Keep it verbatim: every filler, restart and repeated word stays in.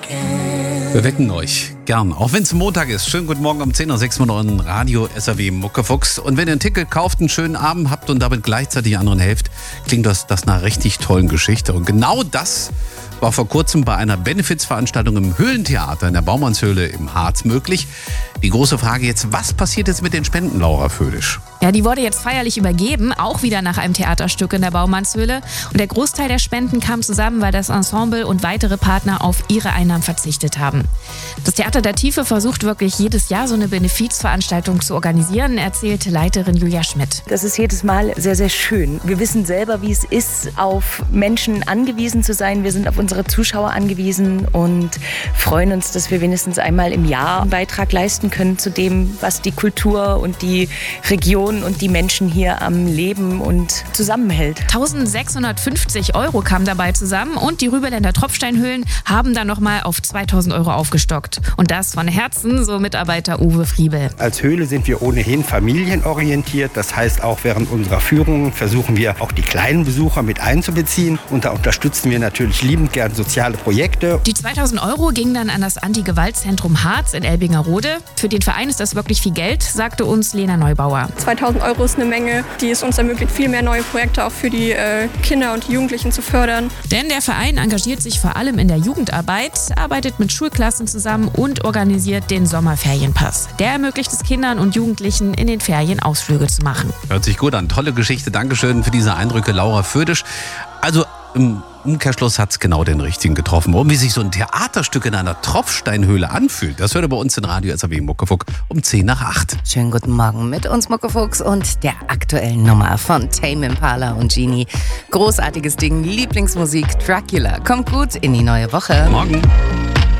Wir wecken euch gern, auch wenn es Montag ist. Schönen guten Morgen um zehn Uhr sechs mit eurem Radio S R W Muckefuchs. Und wenn ihr ein Ticket kauft, einen schönen Abend habt und damit gleichzeitig anderen helft, klingt das, das nach einer richtig tollen Geschichte. Und genau das war vor kurzem bei einer Benefizveranstaltung im Höhlentheater in der Baumannshöhle im Harz möglich. Die große Frage jetzt, was passiert jetzt mit den Spenden, Laura Födisch? Ja, die wurde jetzt feierlich übergeben, auch wieder nach einem Theaterstück in der Baumannshöhle. Und der Großteil der Spenden kam zusammen, weil das Ensemble und weitere Partner auf ihre Einnahmen verzichtet haben. Das Theater der Tiefe versucht wirklich jedes Jahr so eine Benefizveranstaltung zu organisieren, erzählt Leiterin Julia Schmidt. Das ist jedes Mal sehr, sehr schön. Wir wissen selber, wie es ist, auf Menschen angewiesen zu sein. Wir sind auf unsere Zuschauer angewiesen und freuen uns, dass wir wenigstens einmal im Jahr einen Beitrag leisten können zu dem, was die Kultur und die Region und die Menschen hier am Leben und zusammenhält. eintausendsechshundertfünfzig Euro kamen dabei zusammen und die Rüberländer Tropfsteinhöhlen haben dann nochmal auf zweitausend Euro aufgestockt. Und das von Herzen, so Mitarbeiter Uwe Friebel. Als Höhle sind wir ohnehin familienorientiert. Das heißt, auch während unserer Führungen versuchen wir auch die kleinen Besucher mit einzubeziehen. Und da unterstützen wir natürlich liebend gern soziale Projekte. Die zweitausend Euro gingen dann an das Anti-Gewalt-Zentrum Harz in Elbingerode. Für den Verein ist das wirklich viel Geld, sagte uns Lena Neubauer. zweitausend Euro ist eine Menge, die es uns ermöglicht, viel mehr neue Projekte auch für die äh, Kinder und die Jugendlichen zu fördern. Denn der Verein engagiert sich vor allem in der Jugendarbeit, arbeitet mit Schulklassen zusammen und organisiert den Sommerferienpass. Der ermöglicht es Kindern und Jugendlichen, in den Ferien Ausflüge zu machen. Hört sich gut an. Tolle Geschichte. Dankeschön für diese Eindrücke, Laura Födisch. Also im Umkehrschluss hat es genau den richtigen getroffen. Und wie sich so ein Theaterstück in einer Tropfsteinhöhle anfühlt, das hört ihr bei uns in Radio S R W Muckefuck um zehn nach acht. Schönen guten Morgen mit uns Muckefuchs und der aktuellen Nummer von Tame Impala und Genie. Großartiges Ding, Lieblingsmusik, Dracula. Kommt gut in die neue Woche. Morgen.